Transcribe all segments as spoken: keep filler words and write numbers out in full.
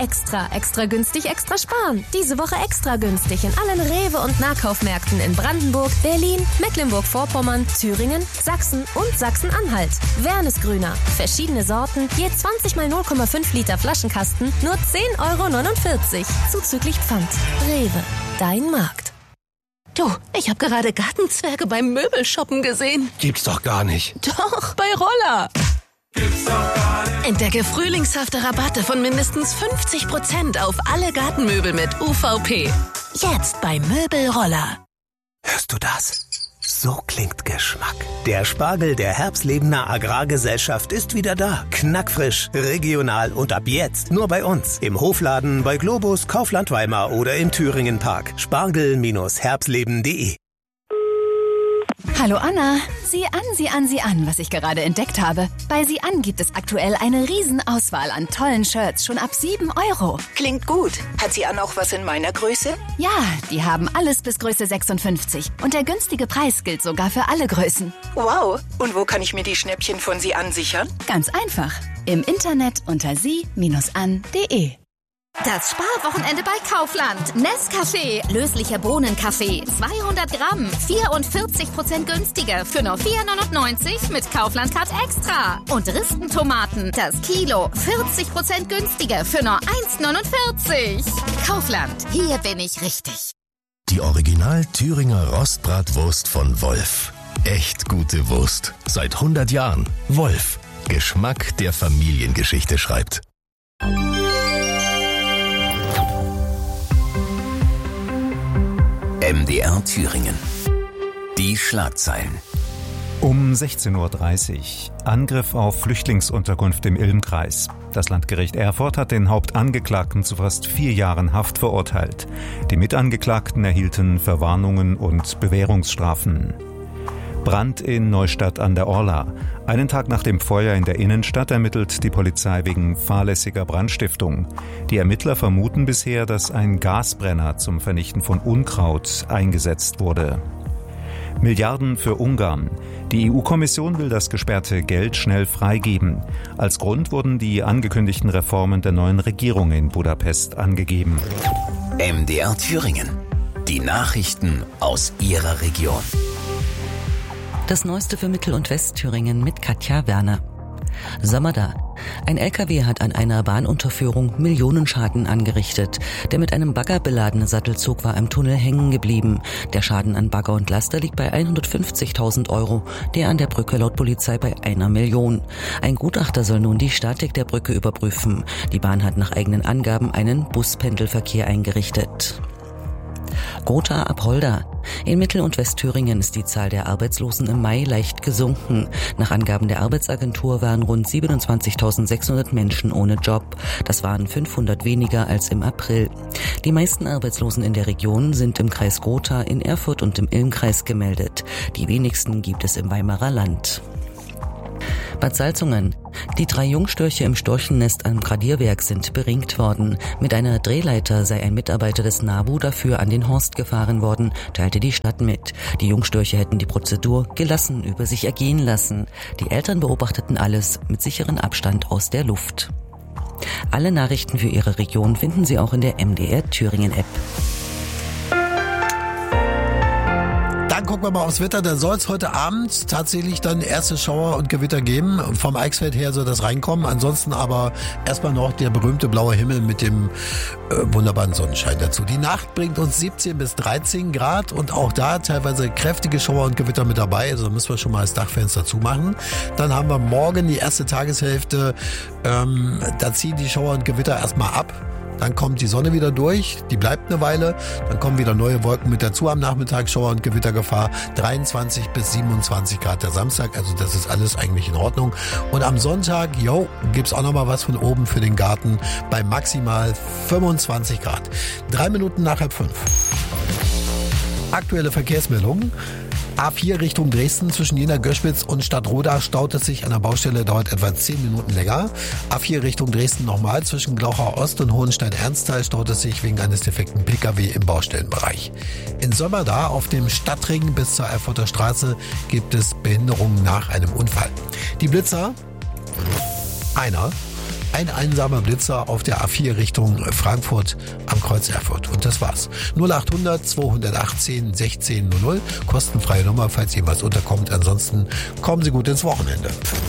Extra, extra günstig, extra sparen. Diese Woche extra günstig in allen Rewe- und Nahkaufmärkten in Brandenburg, Berlin, Mecklenburg-Vorpommern, Thüringen, Sachsen und Sachsen-Anhalt. Wernesgrüner. Verschiedene Sorten, je zwanzig mal null Komma fünf Liter Flaschenkasten, nur zehn Euro neunundvierzig. Zuzüglich Pfand. Rewe. Dein Markt. Du, ich habe gerade Gartenzwerge beim Möbelshoppen gesehen. Gibt's doch gar nicht. Doch, bei Roller. Gibt's doch gar nicht. Entdecke frühlingshafte Rabatte von mindestens fünfzig Prozent auf alle Gartenmöbel mit U V P. Jetzt bei Möbelroller. Hörst du das? So klingt Geschmack. Der Spargel der Herbstlebener Agrargesellschaft ist wieder da. Knackfrisch, regional und ab jetzt nur bei uns. Im Hofladen, bei Globus, Kaufland Weimar oder im Thüringen Park. Spargel Herbstleben punkt de. Hallo Anna, sieh an, sieh an, sieh an, was ich gerade entdeckt habe. Bei Sieh an gibt es aktuell eine Riesenauswahl an tollen Shirts, schon ab sieben Euro. Klingt gut. Hat Sieh an auch was in meiner Größe? Ja, die haben alles bis Größe sechsundfünfzig. Und der günstige Preis gilt sogar für alle Größen. Wow. Und wo kann ich mir die Schnäppchen von Sieh an sichern? Ganz einfach. Im Internet unter sie an punkt de. Das Sparwochenende bei Kaufland. Nescafé, löslicher Bohnenkaffee, zweihundert Gramm, vierundvierzig Prozent günstiger für nur vier neunundneunzig mit Kaufland Card Extra. Und Ristentomaten, das Kilo, vierzig Prozent günstiger für nur eins neunundvierzig. Kaufland, hier bin ich richtig. Die Original Thüringer Rostbratwurst von Wolf. Echt gute Wurst. Seit hundert Jahren. Wolf. Geschmack, der Familiengeschichte schreibt. M D R Thüringen. Die Schlagzeilen. Um sechzehn Uhr dreißig. Angriff auf Flüchtlingsunterkunft im Ilm-Kreis. Das Landgericht Erfurt hat den Hauptangeklagten zu fast vier Jahren Haft verurteilt. Die Mitangeklagten erhielten Verwarnungen und Bewährungsstrafen. Brand in Neustadt an der Orla. Einen Tag nach dem Feuer in der Innenstadt ermittelt die Polizei wegen fahrlässiger Brandstiftung. Die Ermittler vermuten bisher, dass ein Gasbrenner zum Vernichten von Unkraut eingesetzt wurde. Milliarden für Ungarn. Die E U-Kommission will das gesperrte Geld schnell freigeben. Als Grund wurden die angekündigten Reformen der neuen Regierung in Budapest angegeben. M D R Thüringen. Die Nachrichten aus Ihrer Region. Das Neueste für Mittel- und Westthüringen mit Katja Werner. Sommerda. Ein L K W hat an einer Bahnunterführung Millionenschaden angerichtet. Der mit einem Bagger beladene Sattelzug war im Tunnel hängen geblieben. Der Schaden an Bagger und Laster liegt bei hundertfünfzigtausend Euro, der an der Brücke laut Polizei bei einer Million. Ein Gutachter soll nun die Statik der Brücke überprüfen. Die Bahn hat nach eigenen Angaben einen Buspendelverkehr eingerichtet. Gotha-Apolda. In Mittel- und Westthüringen ist die Zahl der Arbeitslosen im Mai leicht gesunken. Nach Angaben der Arbeitsagentur waren rund siebenundzwanzigtausendsechshundert Menschen ohne Job. Das waren fünfhundert weniger als im April. Die meisten Arbeitslosen in der Region sind im Kreis Gotha, in Erfurt und im Ilm-Kreis gemeldet. Die wenigsten gibt es im Weimarer Land. Bad Salzungen. Die drei Jungstörche im Storchennest am Gradierwerk sind beringt worden. Mit einer Drehleiter sei ein Mitarbeiter des NABU dafür an den Horst gefahren worden, teilte die Stadt mit. Die Jungstörche hätten die Prozedur gelassen über sich ergehen lassen. Die Eltern beobachteten alles mit sicherem Abstand aus der Luft. Alle Nachrichten für Ihre Region finden Sie auch in der M D R Thüringen App. Dann gucken wir mal aufs Wetter. Da soll es heute Abend tatsächlich dann erste Schauer und Gewitter geben. Vom Eichsfeld her soll das reinkommen. Ansonsten aber erstmal noch der berühmte blaue Himmel mit dem äh, wunderbaren Sonnenschein dazu. Die Nacht bringt uns siebzehn bis dreizehn Grad und auch da teilweise kräftige Schauer und Gewitter mit dabei. Also müssen wir schon mal das Dachfenster zumachen. Dann haben wir morgen die erste Tageshälfte. Ähm, da ziehen die Schauer und Gewitter erstmal ab. Dann kommt die Sonne wieder durch, die bleibt eine Weile, dann kommen wieder neue Wolken mit dazu am Nachmittag, Schauer- und Gewittergefahr, dreiundzwanzig bis siebenundzwanzig Grad der Samstag, also das ist alles eigentlich in Ordnung. Und am Sonntag, jo, gibt's auch nochmal was von oben für den Garten bei maximal fünfundzwanzig Grad. Drei Minuten nach halb fünf. Aktuelle Verkehrsmeldungen. A vier Richtung Dresden zwischen Jena-Göschwitz und Stadtroda staut es sich an der Baustelle, dauert etwa zehn Minuten länger. A vier Richtung Dresden nochmal zwischen Glauchau Ost und Hohenstein-Ernsthal staut es sich wegen eines defekten P K W im Baustellenbereich. In Sömmerda auf dem Stadtring bis zur Erfurter Straße gibt es Behinderungen nach einem Unfall. Die Blitzer, einer. ein einsamer Blitzer auf der A vier Richtung Frankfurt am Kreuz Erfurt. Und das war's. null achthundert zweihundertachtzehn sechzehn null null, kostenfreie Nummer, falls Ihnen was unterkommt. Ansonsten kommen Sie gut ins Wochenende.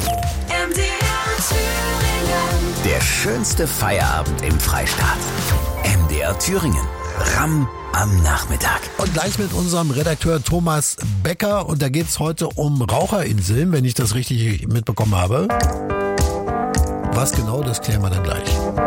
Der schönste Feierabend im Freistaat. M D R Thüringen. Ramm am Nachmittag. Und gleich mit unserem Redakteur Thomas Becker. Und da geht's heute um Raucherinseln, wenn ich das richtig mitbekommen habe. Was genau, das klären wir dann gleich.